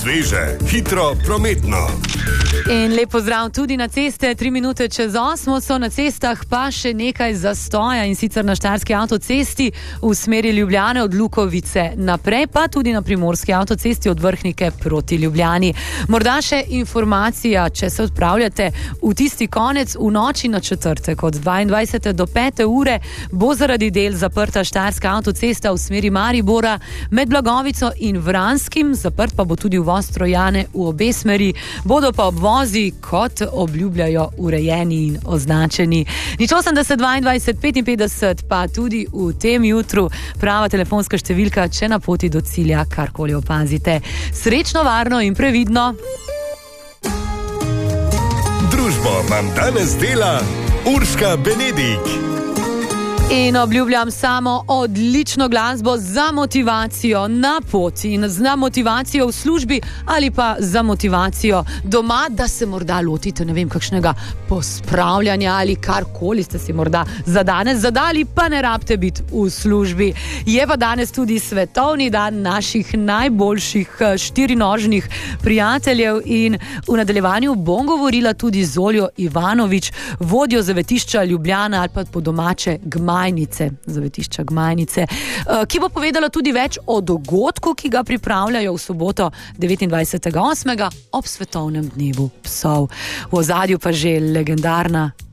Sveže, hitro, prometno. In lep pozdrav tudi na ceste. 3 minute čez 8 so na cestah, pa še nekaj zastoja, in sicer na Štajerski avtocesti v smeri Ljubljane od Lukovice naprej, pa tudi na Primorski avtocesti od Vrhnike proti Ljubljani. Morda še informacija, če se odpravljate v tisti konec v noči na četrtek od 22. do 5. ure, bo zaradi del zaprta Štajerska avtocesta v smeri Maribora med Blagovico in Vranskim, zaprt pa bo tudi uvoz Trojane v obe smeri, bodo pa obvozi, kot obljubljajo, urejeni in označeni. Nič 80 22 55, pa tudi v tem jutru prava telefonska številka, če na poti do cilja karkoli opazite. Srečno, varno in previdno. Družbo vam danes dela Urška Benedik. In obljubljam samo odlično glasbo za motivacijo na poti in za motivacijo v službi ali pa za motivacijo doma, da se morda lotite, ne vem, kakšnega pospravljanja ali karkoli ste si morda za danes zadali, pa ne rabite biti v službi. Je pa danes tudi svetovni dan naših najboljših štirinožnih prijateljev in v nadaljevanju bom govorila tudi z Oljo Ivanovič, vodjo zavetišča Ljubljana ali pa po domače zavetišča Gmajnice, ki bo povedala tudi več o dogodku, ki ga pripravljajo v soboto 29.8. ob svetovnem dnevu psov. V ozadju pa že legendarna